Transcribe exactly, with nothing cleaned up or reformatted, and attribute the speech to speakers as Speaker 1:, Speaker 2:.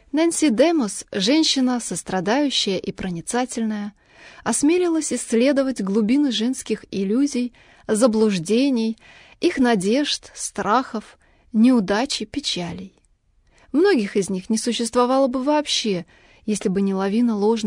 Speaker 1: Нэнси Демос, женщина сострадающая и проницательная, осмелилась исследовать глубины женских иллюзий, заблуждений, их надежд, страхов, неудач и печалей. Многих из них не существовало бы вообще, если бы не лавина ложных